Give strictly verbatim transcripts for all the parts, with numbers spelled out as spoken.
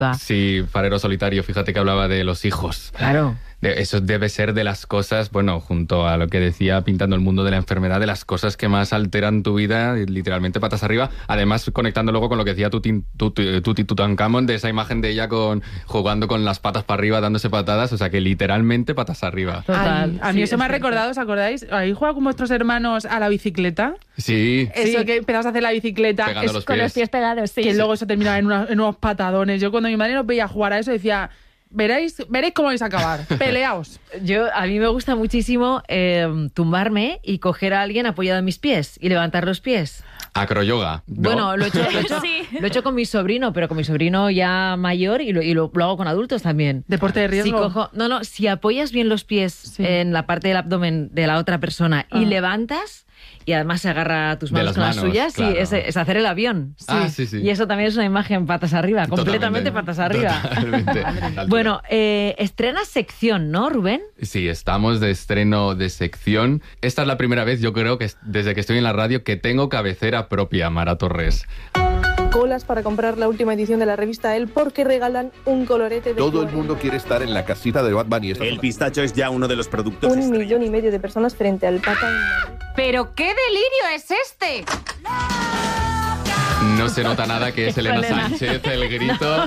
Sí, farero solitario, fíjate que hablaba de los hijos. Claro. Eso debe ser de las cosas, bueno, junto a lo que decía pintando el mundo de la enfermedad, de las cosas que más alteran tu vida, literalmente patas arriba. Además, conectando luego con lo que decía Tuti, Tuti, Tuti Tutankamón, de esa imagen de ella con jugando con las patas para arriba, dándose patadas, o sea que literalmente patas arriba. Total. A mí Sí, eso me ha es cierto. recordado, ¿os acordáis? ¿Ahí juega con vuestros hermanos a la bicicleta? Sí. Eso Sí. que empezás a hacer la bicicleta. Pegando es- los Con los pies pegados, sí. que Sí. luego eso terminaba en, unos- en unos patadones. Yo cuando mi madre nos veía jugar a eso decía, veréis, veréis cómo vais a acabar, peleaos. Yo, a mí me gusta muchísimo eh, tumbarme y coger a alguien apoyado en mis pies y levantar los pies. Acroyoga, ¿no? Bueno, lo he, hecho, lo, he hecho, Sí. lo he hecho con mi sobrino, pero con mi sobrino ya mayor y lo, y lo, lo hago con adultos también. Deporte de Si riesgo. cojo, no, no, si apoyas bien los pies Sí. en la parte del abdomen de la otra persona y Ah. levantas y además se agarra tus De manos las con las manos, suyas, claro. sí, es, es hacer el avión. Ah, sí, sí. Y eso también es una imagen patas arriba, completamente patas arriba. Totalmente. Bueno, eh, estrenas sección, ¿no, Rubén? Sí, estamos de estreno de sección. Esta es la primera vez, yo creo, que es- desde que estoy en la radio, que tengo cabecera propia, Mara Torres. Colas para comprar la última edición de la revista El porque regalan un colorete de Todo el cuarenta. mundo quiere estar en la casita de Bad Bunny. Esta El semana. pistacho es ya uno de los productos Un estrella. millón y medio de personas frente al Papa en Madrid. ¿Pero qué delirio es este? No se nota nada que es Elena Elena. Sánchez, el grito.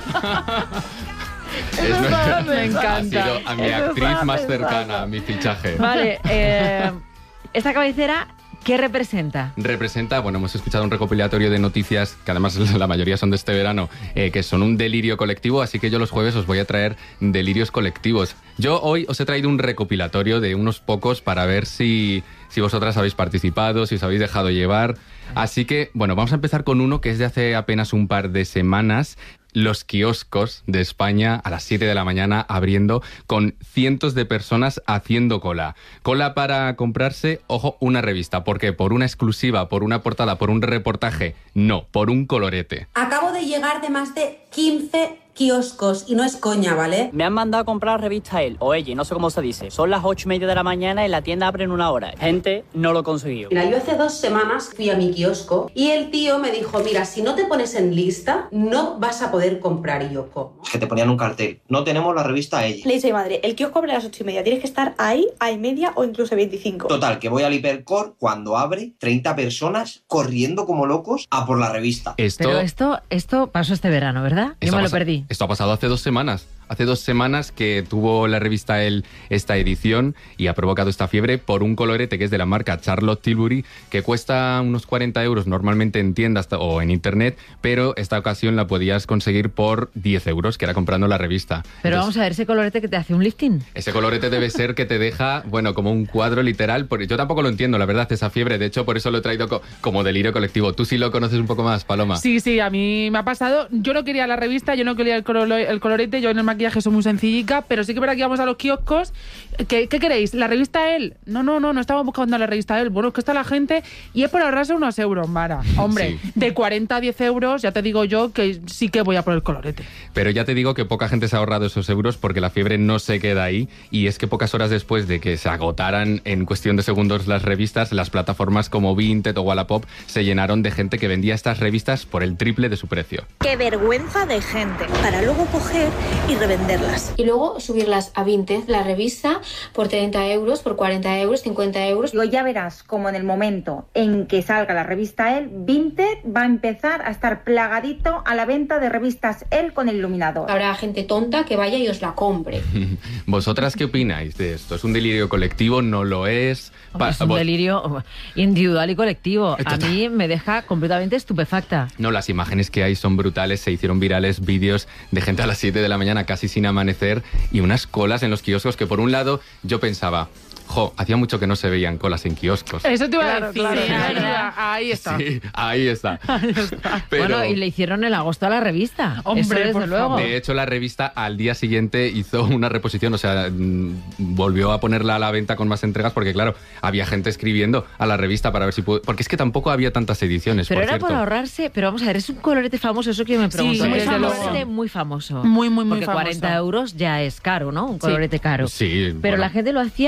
Es estaba nuestra- pensando. ha sido a mi Eso actriz estaba más pensando. cercana, a mi fichaje. Vale, eh, esta cabecera, ¿qué representa? Representa, bueno, hemos escuchado un recopilatorio de noticias, que además la mayoría son de este verano, eh, que son un delirio colectivo, así que yo los jueves os voy a traer delirios colectivos. Yo hoy os he traído un recopilatorio de unos pocos para ver si, si vosotras habéis participado, si os habéis dejado llevar. Así que, bueno, vamos a empezar con uno que es de hace apenas un par de semanas. Los kioscos de España a las siete de la mañana abriendo con cientos de personas haciendo cola. Cola para comprarse, ojo, una revista. ¿Por qué? ¿Por una exclusiva, por una portada, por un reportaje? No, por un colorete. Acabo de llegar de más de quince kioscos y no es coña, ¿vale? Me han mandado a comprar revista él o ella, no sé cómo se dice. Son las ocho y media de la mañana y la tienda abre en una hora. Gente, no lo consiguió. Mira, yo hace dos semanas fui a mi kiosco y el tío me dijo, mira, si no te pones en lista, no vas a poder comprar. Y yo, ¿cómo? Que te ponían un cartel. No tenemos la revista ella. Le dice a mi madre, el kiosco abre a las ocho y media, tienes que estar ahí a y media o incluso veinticinco. Total, que voy al Hipercor cuando abre, treinta personas corriendo como locos a por la revista. Esto, Pero esto, esto pasó este verano, ¿verdad? Yo esto me ha lo pasa- perdí. Esto ha pasado hace dos semanas. Hace dos semanas que tuvo la revista El esta edición y ha provocado esta fiebre por un colorete que es de la marca Charlotte Tilbury, que cuesta unos cuarenta euros normalmente en tiendas o en internet, pero esta ocasión la podías conseguir por diez euros, que era comprando la revista. Pero Entonces, vamos a ver, ese colorete que te hace un lifting. ese colorete debe ser que te deja, bueno, como un cuadro literal. Porque yo tampoco lo entiendo, la verdad, esa fiebre. De hecho, por eso lo he traído co- como delirio colectivo. Tú sí lo conoces un poco más, Paloma. Sí, sí, a mí me ha pasado. Yo no quería la revista, yo no quería el, color- el colorete, yo en el maquillaje soy muy sencillica, pero sí que para que vamos a los kioscos. ¿Qué, qué queréis? ¿La revista él? No, no, no, no estamos buscando la revista él. Bueno, es que está la gente y es por ahorrarse unos euros, Mara. Hombre, Sí. de cuarenta a diez euros, ya te digo yo que sí que voy a por el colorete. Pero ya te digo que poca gente se ha ahorrado esos euros porque la fiebre no se queda ahí, y es que pocas horas después de que se agotaran en cuestión de segundos las revistas, las plataformas como Vinted o Wallapop se llenaron de gente que vendía estas revistas por el triple de su precio. ¡Qué vergüenza de gente! Para luego coger y revenderlas. Y luego subirlas a Vinted, la revista, por treinta euros, por cuarenta euros, cincuenta euros. Digo, ya verás como en el momento en que salga la revista El, Vinted va a empezar a estar plagadito a la venta de revistas El con el iluminador. Habrá gente tonta que vaya y os la compre. ¿Vosotras qué opináis de esto? ¿Es un delirio colectivo? ¿No lo es? Pa- Es un vos- delirio individual y colectivo. A Total. mí me deja completamente estupefacta. No, las imágenes que hay son brutales. Se hicieron virales vídeos de gente a las siete de la mañana casi sin amanecer y unas colas en los kioscos que, por un lado, yo pensaba, jo, hacía mucho que no se veían colas en kioscos. Eso te iba Claro, a decir. claro, Sí, claro. ahí, ahí está. Sí, ahí está. Pero, Bueno, y le hicieron el agosto a la revista. Hombre, Eso desde por luego. de hecho, la revista al día siguiente hizo una reposición, o sea, mm, volvió a ponerla a la venta con más entregas porque, claro, había gente escribiendo a la revista para ver si pudo... Porque es que tampoco había tantas ediciones, Pero por era cierto. por ahorrarse, pero vamos a ver, es un colorete famoso, eso que yo me pregunto. Sí, es desde un luego. colorete muy famoso. Muy, muy, muy Porque famoso. cuarenta euros ya es caro, ¿no? Un colorete caro. Sí, Pero bueno. la gente lo hacía por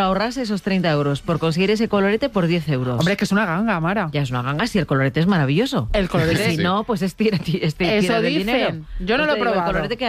ahorrarse esos treinta euros por conseguir ese colorete por diez euros. Hombre, es que es una ganga, Mara. Ya es una ganga si el colorete es maravilloso. El colorete. Si Sí. no, pues es tira, tira, es tira Eso del dicen. dinero. Yo no Pues lo he te digo, el probado. colorete que